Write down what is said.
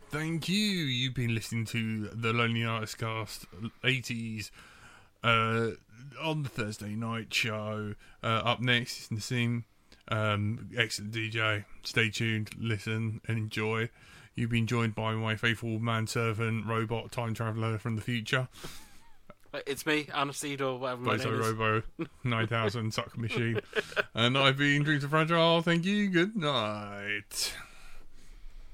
Thank you. You've been listening to the Lonely Artist Cast 80s on the Thursday night show. Up next is Nassim. Excellent DJ. Stay tuned, listen, and enjoy. You've been joined by my faithful manservant, robot, time traveller from the future. It's me, Aniseed, or whatever my name is. Robo 9000 Suck Machine. And I've been Dreams of Fragile. Thank you. Good night.